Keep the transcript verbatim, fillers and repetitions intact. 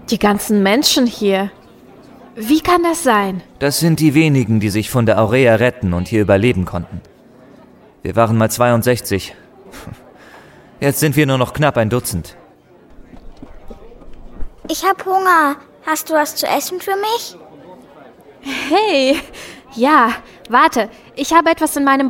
Die ganzen Menschen hier. Wie kann das sein? Das sind die wenigen, die sich von der Aurea retten und hier überleben konnten. Wir waren mal zweiundsechzig. Jetzt sind wir nur noch knapp ein Dutzend. Ich hab Hunger. Hast du was zu essen für mich? Hey, ja, warte. Ich habe etwas in meinem